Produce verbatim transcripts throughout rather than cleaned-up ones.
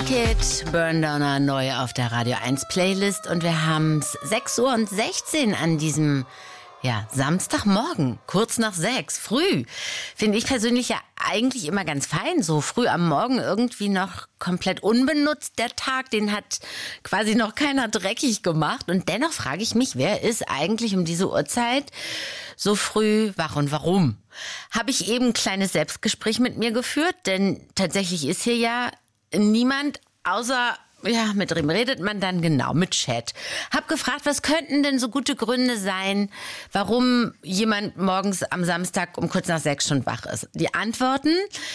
Wizkid, Burn Downer neu auf der Radio eins Playlist und wir haben es sechs Uhr sechzehn an diesem ja, Samstagmorgen, kurz nach sechs, früh. Finde ich persönlich ja eigentlich immer ganz fein, so früh am Morgen irgendwie noch komplett unbenutzt. Der Tag, den hat quasi noch keiner dreckig gemacht. Und dennoch frage ich mich, wer ist eigentlich um diese Uhrzeit so früh wach und warum? Habe ich eben ein kleines Selbstgespräch mit mir geführt, denn tatsächlich ist hier ja niemand außer... Ja, mit wem redet man dann genau? Mit Chat. Hab gefragt, was könnten denn so gute Gründe sein, warum jemand morgens am Samstag um kurz nach sechs schon wach ist? Die Antworten,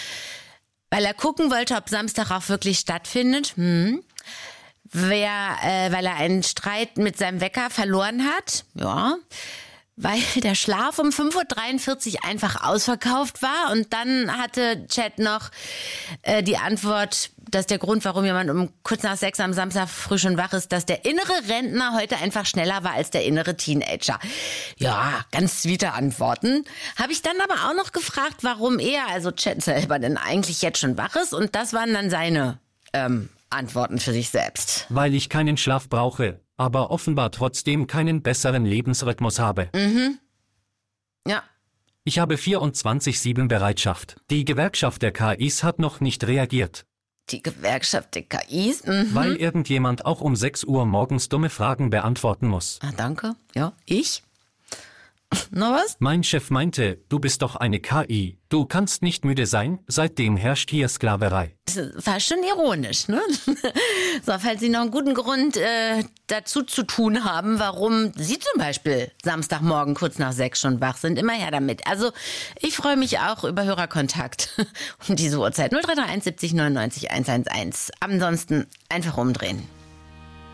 weil er gucken wollte, ob Samstag auch wirklich stattfindet. Hm. Wer, äh, weil er einen Streit mit seinem Wecker verloren hat. Ja. Weil der Schlaf um fünf Uhr dreiundvierzig einfach ausverkauft war. Und dann hatte Chat noch äh, die Antwort, dass der Grund, warum jemand um kurz nach sechs am Samstag früh schon wach ist, dass der innere Rentner heute einfach schneller war als der innere Teenager. Ja, ganz sweete Antworten. Habe ich dann aber auch noch gefragt, warum er, also Chat selber, denn eigentlich jetzt schon wach ist. Und das waren dann seine ähm, Antworten für sich selbst. Weil ich keinen Schlaf brauche, aber offenbar trotzdem keinen besseren Lebensrhythmus habe. Mhm. Ja. Ich habe vierundzwanzig sieben Bereitschaft. Die Gewerkschaft der K Is hat noch nicht reagiert. Die Gewerkschaft der K Is? Mhm. Weil irgendjemand auch um sechs Uhr morgens dumme Fragen beantworten muss. Ah, danke. Ja, ich? Noch was? Mein Chef meinte, du bist doch eine K I. Du kannst nicht müde sein, seitdem herrscht hier Sklaverei. Das war schon ironisch, ne? So, falls Sie noch einen guten Grund äh, dazu zu tun haben, warum Sie zum Beispiel Samstagmorgen kurz nach sechs schon wach sind, immer her damit. Also, ich freue mich auch über Hörerkontakt um diese Uhrzeit. null drei drei eins siebzig neunundneunzig hundertelf. Ansonsten einfach umdrehen.